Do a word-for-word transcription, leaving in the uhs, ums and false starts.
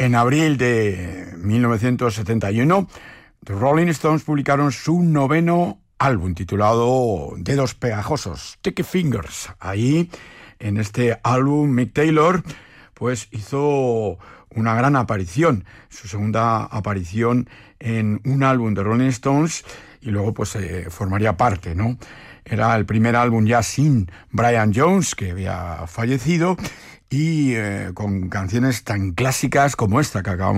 En abril de mil novecientos setenta y uno, The Rolling Stones publicaron su noveno álbum titulado Dedos Pegajosos, Sticky Fingers. Ahí, en este álbum, Mick Taylor pues hizo una gran aparición, su segunda aparición en un álbum de Rolling Stones, y luego pues eh, formaría parte, ¿no? Era el primer álbum ya sin Brian Jones, que había fallecido, y eh, con canciones tan clásicas como esta que acabamos